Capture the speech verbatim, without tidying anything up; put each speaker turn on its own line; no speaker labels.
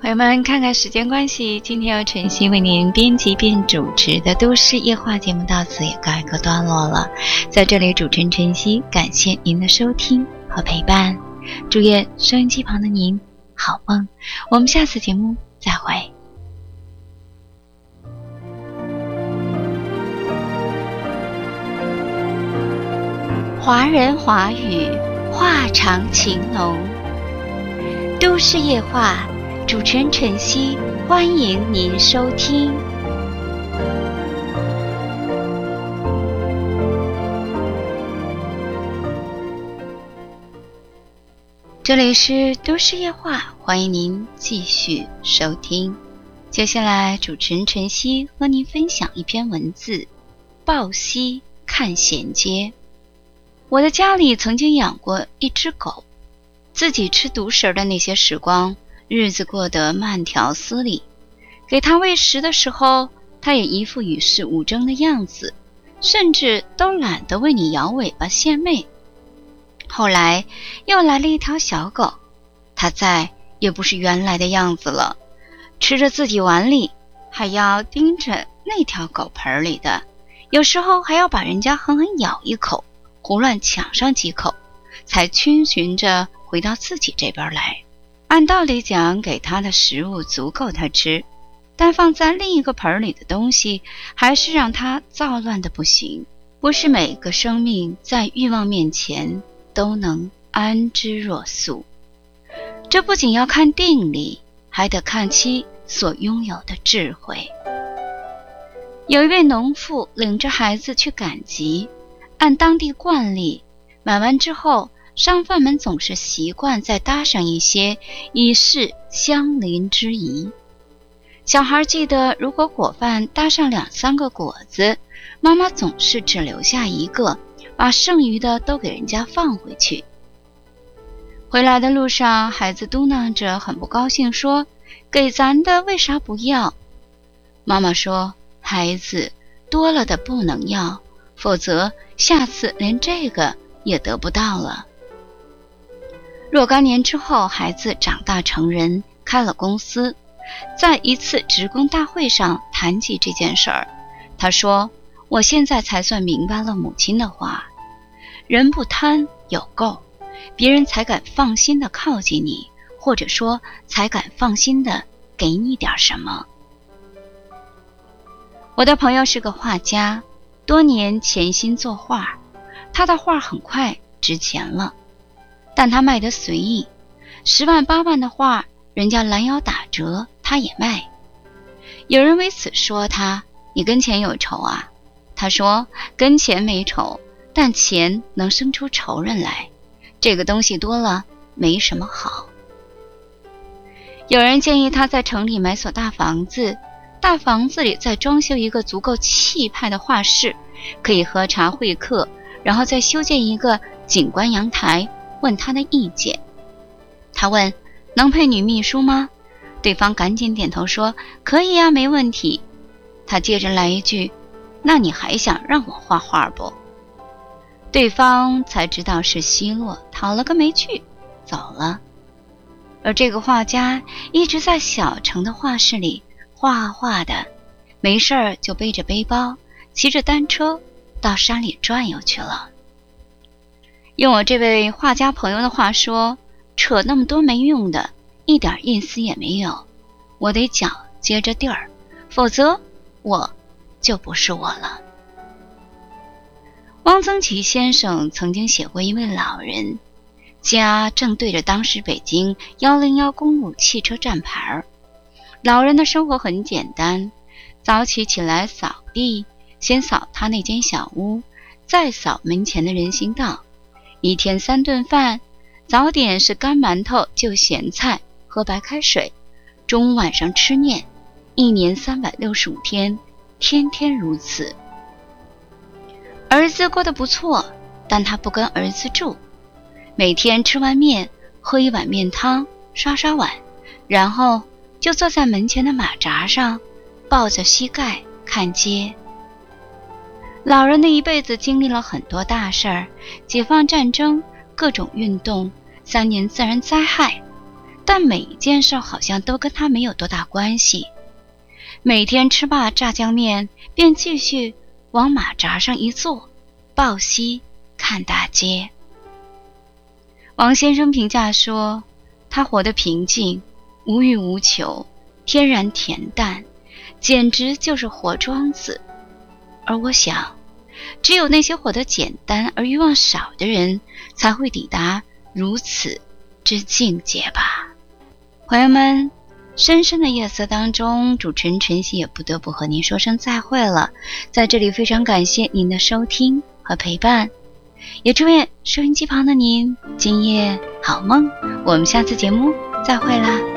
朋友们，看看时间关系，今天由晨曦为您编辑并主持的都市夜话节目到此也告一个段落了。在这里，主持人晨曦感谢您的收听和陪伴，祝愿收音机旁的您好梦。我们下次节目再会。华人华语，话长情浓，都市夜话。主持人晨曦，欢迎您收听。这里是都市夜话，欢迎您继续收听。接下来，主持人晨曦和您分享一篇文字：抱膝看衔接。我的家里曾经养过一只狗，自己吃独食的那些时光，日子过得慢条斯理，给它喂食的时候，它也一副与世无争的样子，甚至都懒得为你摇尾巴献媚。后来又来了一条小狗，它再也不是原来的样子了，吃着自己碗里，还要盯着那条狗盆里的，有时候还要把人家狠狠咬一口，胡乱抢上几口，才逡巡着回到自己这边来。按道理讲，给他的食物足够他吃，但放在另一个盆里的东西还是让他躁乱的不行。不是每个生命在欲望面前都能安之若素，这不仅要看定力，还得看其所拥有的智慧。有一位农妇领着孩子去赶集，按当地惯例，买完之后，商贩们总是习惯再搭上一些，以示相邻之谊。小孩记得，如果果贩搭上两三个果子，妈妈总是只留下一个，把剩余的都给人家放回去。回来的路上，孩子嘟囔着很不高兴说：“给咱的为啥不要？”妈妈说：“孩子，多了的不能要，否则下次连这个也得不到了。”若干年之后，孩子长大成人，开了公司，在一次职工大会上谈起这件事儿，他说：“我现在才算明白了母亲的话，人不贪有够，别人才敢放心的靠近你，或者说才敢放心的给你点什么。”我的朋友是个画家，多年潜心作画，他的画很快值钱了，但他卖得随意，十万八万的画，人家拦腰打折，他也卖。有人为此说他：“你跟钱有仇啊？”他说：“跟钱没仇，但钱能生出仇人来，这个东西多了没什么好。”有人建议他在城里买所大房子，大房子里再装修一个足够气派的画室，可以喝茶会客，然后再修建一个景观阳台，问他的意见。他问：“能配女秘书吗？”对方赶紧点头说：“可以啊，没问题。”他接着来一句：“那你还想让我画画不？”对方才知道是奚落，讨了个没趣，走了。而这个画家一直在小城的画室里画画的，没事儿就背着背包，骑着单车到山里转悠去了。用我这位画家朋友的话说，扯那么多没用的，一点意思也没有，我得脚接着地儿，否则我就不是我了。汪曾祺先生曾经写过一位老人，家正对着当时北京一零一公路汽车站牌。老人的生活很简单，早起起来扫地，先扫他那间小屋，再扫门前的人行道。一天三顿饭，早点是干馒头就咸菜喝白开水，中午晚上吃面，一年三百六十五天，天天如此。儿子过得不错，但他不跟儿子住，每天吃完面喝一碗面汤，刷刷碗，然后就坐在门前的马扎上，抱着膝盖看街。老人的一辈子经历了很多大事儿，解放战争，各种运动，三年自然灾害， 但每一件事好像都跟他没有多大关系。每天吃罢炸酱面，便继续往马扎上一坐，抱膝看大街。王先生评价说，他活得平静，无欲无求，天然恬淡，简直就是活庄子。而我想，只有那些活得简单而欲望少的人，才会抵达如此之境界吧。朋友们，深深的夜色当中，主持人晨曦也不得不和您说声再会了。在这里非常感谢您的收听和陪伴，也祝愿收音机旁的您今夜好梦。我们下次节目再会啦。